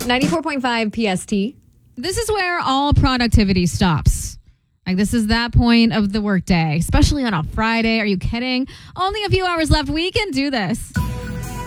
94.5 PST. This is where all productivity stops. Like, this is that point of the workday, especially on a Friday. Are you kidding? Only a few hours left. We can do this.